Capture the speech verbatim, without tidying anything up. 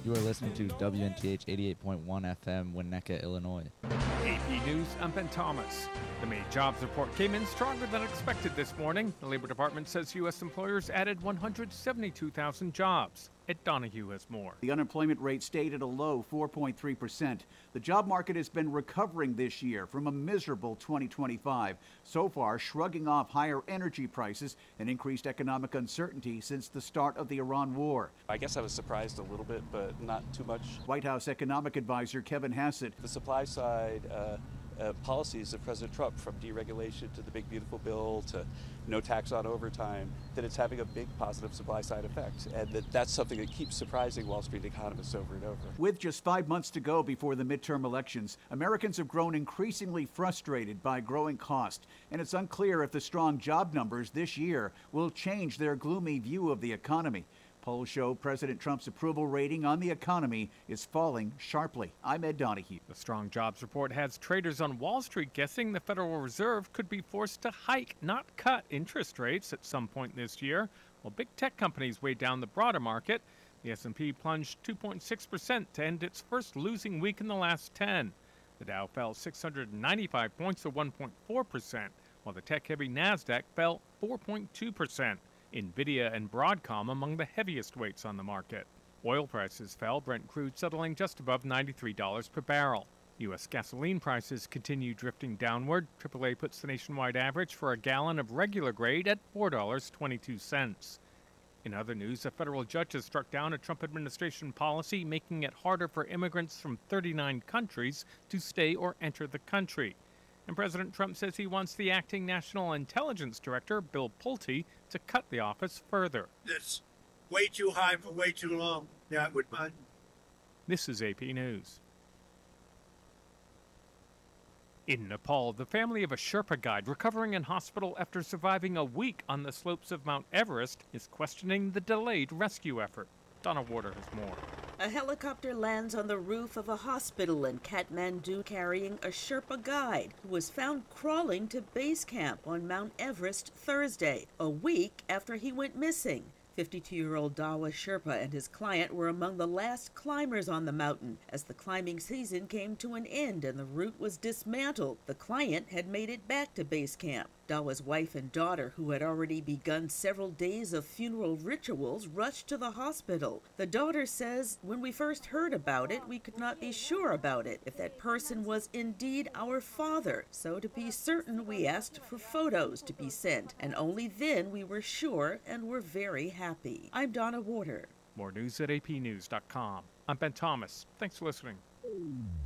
You are listening to W N T H eighty-eight point one F M, Winnetka, Illinois. A P News, I'm Ben Thomas. The May jobs report came in stronger than expected this morning. The Labor Department says U S employers added one hundred seventy-two thousand jobs. Ed Donahue has more. The unemployment rate stayed at a low four point three percent. The job market has been recovering this year from a miserable twenty twenty-five, so far shrugging off higher energy prices and increased economic uncertainty since the start of the Iran war. I guess I was surprised a little bit, but not too much. White House economic advisor Kevin Hassett. The supply side uh, uh, policies of President Trump, from deregulation to the big beautiful bill to no tax on overtime, that it's having a big positive supply side effect, and that that's something that keeps surprising Wall Street economists over and over. With just five months to go before the midterm elections, Americans have grown increasingly frustrated by growing cost, and it's unclear if the strong job numbers this year will change their gloomy view of the economy. Polls show President Trump's approval rating on the economy is falling sharply. I'm Ed Donahue. The strong jobs report has traders on Wall Street guessing the Federal Reserve could be forced to hike, not cut, interest rates at some point this year, while big tech companies weigh down the broader market. The S and P plunged two point six percent to end its first losing week in the last ten. The Dow fell six hundred ninety-five points, or one point four percent, while the tech-heavy NASDAQ fell four point two percent. NVIDIA and Broadcom among the heaviest weights on the market. Oil prices fell, Brent crude settling just above ninety-three dollars per barrel. U S gasoline prices continue drifting downward. triple A puts the nationwide average for a gallon of regular grade at four dollars and twenty-two cents. In other news, a federal judge has struck down a Trump administration policy making it harder for immigrants from thirty-nine countries to stay or enter the country. And President Trump says he wants the acting National Intelligence Director, Bill Pulte, to cut the office further. It's way too high for way too long. Not with mine. This is A P News. In Nepal, the family of a Sherpa guide recovering in hospital after surviving a week on the slopes of Mount Everest is questioning the delayed rescue effort. Donna Warder has more. A helicopter lands on the roof of a hospital in Kathmandu carrying a Sherpa guide who was found crawling to base camp on Mount Everest Thursday, a week after he went missing. fifty-two-year-old Dawa Sherpa and his client were among the last climbers on the mountain as the climbing season came to an end and the route was dismantled. The client had made it back to base camp. Dawa's wife and daughter, who had already begun several days of funeral rituals, rushed to the hospital. The daughter says, "When we first heard about it, we could not be sure about it, if that person was indeed our father. So to be certain, we asked for photos to be sent, and only then we were sure and were very happy." I'm Donna Warder. More news at A P news dot com. I'm Ben Thomas. Thanks for listening.